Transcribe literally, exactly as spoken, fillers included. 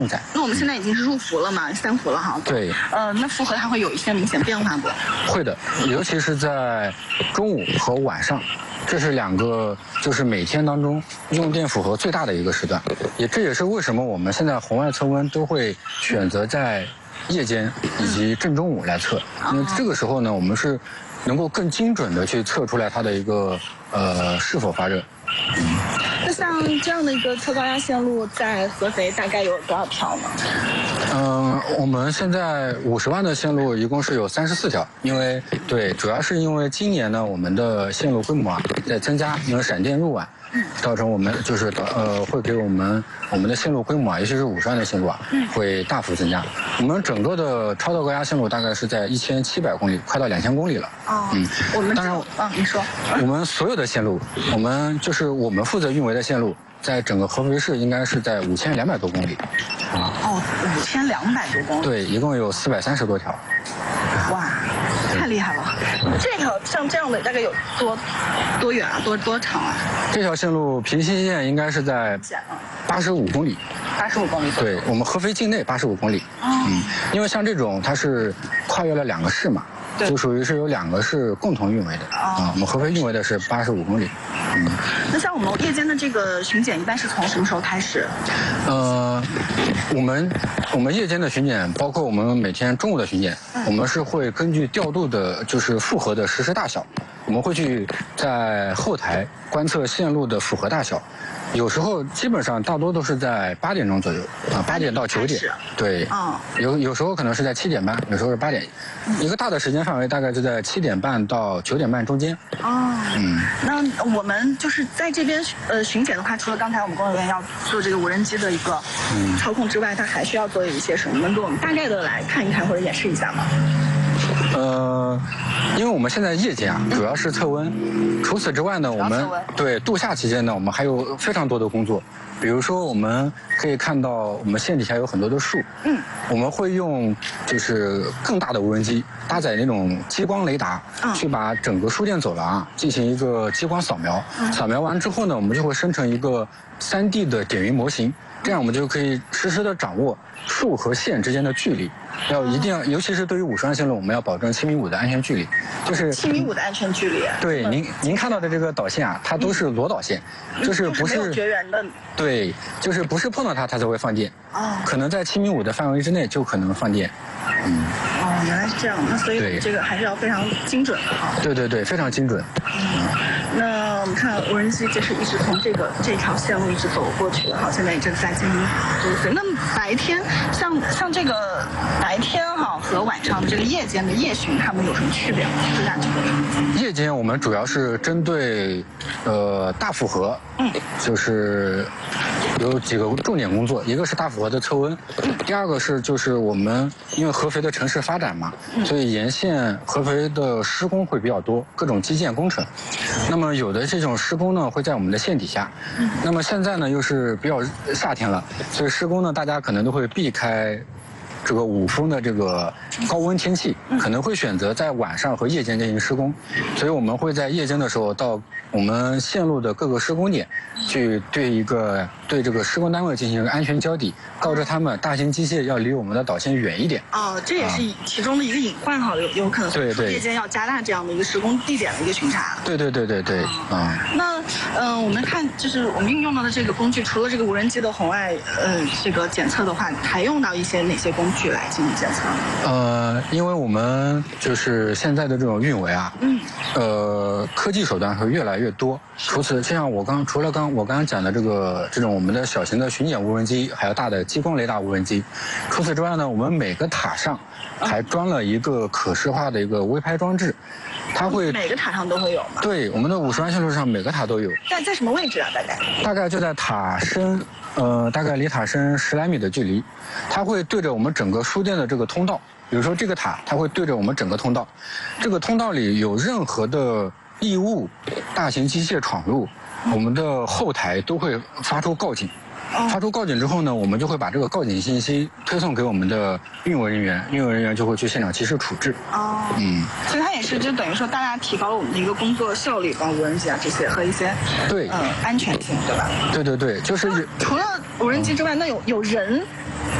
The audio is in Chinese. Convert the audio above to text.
在。 那我们现在已经是入伏了嘛，三伏了哈。 对。 呃，那负荷它会有一些明显变化不？ 会的，尤其是在中午和晚上。这是两个，就是每天当中用电负荷最大的一个时段，也这也是为什么我们现在红外测温都会选择在夜间以及正中午来测，因为这个时候呢，我们是能够更精准的去测出来它的一个呃是否发热。 那像这样的一个测高压线路，在合肥大概有多少条呢？ 嗯、呃，我们现在五十万的线路一共是有三十四条，因为对，主要是因为今年呢，我们的线路规模啊在增加，因为闪电入晚，造成我们就是呃会给我们我们的线路规模啊，尤其是五十万的线路啊，会大幅增加。我们整个的超导高压线路大概是在一千七百公里，快到两千公里了。 哦，嗯，我们当然， 啊，你说， 我们所有的线路，我们就是我们负责运维的线路。在整个合肥市应该是在五千两百多公里， 啊，哦，五千两百多公里， 对，一共有四百三十多条， 哇，太厉害了！这条像这样的大概有多多远啊？多多长啊？ 这条线路平行线应该是在八十五公里， 八十五公里左右。 对，我们合肥境内八十五公里， 哦、 嗯，因为像这种它是跨越了两个市嘛。就属于是有两个是共同运维的啊、哦，我们合肥运维的是八十五公里。 嗯，那像我们夜间的这个巡检一般是从什么时候开始？ 呃，我们我们夜间的巡检，包括我们每天中午的巡检，嗯、我们是会根据调度的，就是负荷的实时大小，我们会去在后台观测线路的负荷大小。有时候基本上大多都是在八点钟左右啊，八点到九点，对， 嗯， 有有时候可能是在七点半，有时候是八点，一个大的时间范围大概就在七点半到九点半中间。 哦，嗯，那我们就是在这边呃巡检的话，除了刚才我们工作人员要做这个无人机的一个操控之外，它还需要做一些什么？能给我们大概的来看一看或者演示一下吗？ 呃，因为我们现在夜间啊，主要是测温。除此之外呢，我们对度夏期间呢，我们还有非常多的工作。比如说，我们可以看到我们线底下有很多的树，嗯，我们会用就是更大的无人机搭载那种激光雷达，嗯，去把整个输电走廊啊进行一个激光扫描。嗯、扫描完之后呢，我们就会生成一个三 D 的点云模型，这样我们就可以实时的掌握树和线之间的距离。要一定要，尤其是对于五十万线路，我们要保证七米五的安全距离，就是七米五的安全距离。 对，您您看到的这个导线啊，它都是裸导线，就是不是没有绝缘的。 对，就是不是碰到它它才会放电。 哦。 可能在七米五的范围之内就可能放电。 嗯。哦，原来是这样，那所以这个还是要非常精准的哈。 对对对，非常精准。 嗯。那我们看无人机就是一直从这个这条线路一直走过去，好，现在也正在进行追随。那么白天像像这个白天哈和晚上的这个夜间的夜巡，它们有什么区别吗？最大区别？ 夜间我们主要是针对呃大负荷，嗯，就是有几个重点工作，一个是大负荷的测温，第二个是就是我们因为合肥的城市发展嘛，所以沿线合肥的施工会比较多，各种基建工程。那么有的这种施工呢会在我们的线底下，那么现在呢又是比较夏天了，所以施工呢大家可能都会避开这个五峰的这个高温天气，可能会选择在晚上和夜间进行施工，所以我们会在夜间的时候到我们线路的各个施工点，去对一个对这个施工单位进行安全交底，告知他们大型机械要离我们的导线远一点。 哦，这也是其中的一个隐患哈，有有可能对对， 夜间要加大这样的一个施工地点的一个巡查。 对对对对对， 啊。那嗯、呃，我们看就是我们运用到的这个工具，除了这个无人机的红外呃这个检测的话，还用到一些哪些工具来进行检测？ 呃，因为我们就是现在的这种运维啊，嗯，呃，科技手段会越来越多。除此，就像我刚除了刚我刚刚讲的这个这种我们的小型的巡检无人机，还有大的激光雷达无人机。除此之外呢，我们每个塔上还装了一个可视化的一个微拍装置，它会每个塔上都会有吗？ 对，我们的五十万线路上每个塔都有。 在在什么位置啊？大概？ 大概就在塔身，呃，大概离塔身十来米的距离，它会对着我们整个输电的这个通道。比如说这个塔，它会对着我们整个通道，这个通道里有任何的异物、大型机械闯入，我们的后台都会发出告警。发出告警之后呢，我们就会把这个告警信息推送给我们的运维人员，运维人员就会去现场及时处置。 哦，嗯，所以它也是就等于说大家提高了我们的一个工作效率，包括无人机啊这些和一些对， 嗯、呃、安全性，对吧？ 对对对，就是除了无人机之外，那有有人